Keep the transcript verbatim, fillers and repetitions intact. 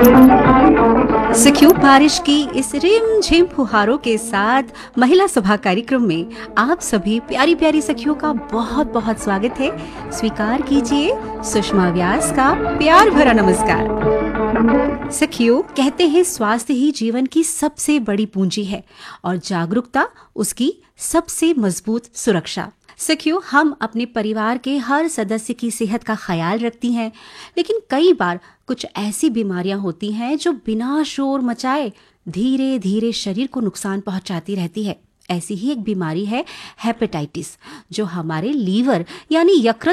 सखियों, बारिश की इस रिम झिम फुहारों के साथ महिला सभा कार्यक्रम में आप सभी प्यारी प्यारी सखियों का बहुत बहुत स्वागत है। स्वीकार कीजिए सुषमा व्यास का प्यार भरा नमस्कार। सखियों, कहते हैं स्वास्थ्य ही जीवन की सबसे बड़ी पूंजी है और जागरूकता उसकी सबसे मजबूत सुरक्षा। सखियों, हम अपने परिवार के हर सदस्य की सेहत का ख्याल रखती हैं, लेकिन कई बार कुछ ऐसी बीमारियां होती हैं जो बिना शोर मचाए धीरे धीरे शरीर को नुकसान पहुंचाती रहती है। ऐसी ही एक बीमारी है हेपेटाइटिस, जो हमारे लीवर यानी यकृत